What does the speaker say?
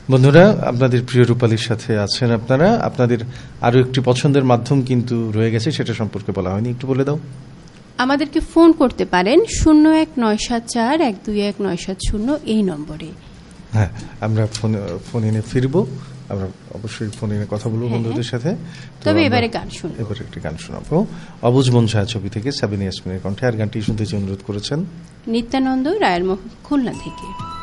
বন্ধুরা, আপনাদের প্রিয় রূপালীর সাথে আছেন আপনারা। আপনাদের আরো একটি পছন্দের মাধ্যম কিন্তু রয়ে গেছে, সেটা সম্পর্কে বলা হয়নি, একটু বলে দাও। আমাদেরকে ফোন করতে পারেন 0197412970 এই নম্বরে। হ্যাঁ, আমরা ফোন এনে ফিরবো, আমরা অবশ্যই ফোন এনে কথা বলবো বন্ধুদের সাথে। তবে এবারে গান শুনবো, এবারে একটি গান শোনাবো অবুঝ মন ছায়াছবি থেকে সাবিনা ইয়াসমিনের কণ্ঠে। আর গানটি শুনতে অনুরোধ করেছেন নিত্যানন্দ রায়ের খুলনা থেকে।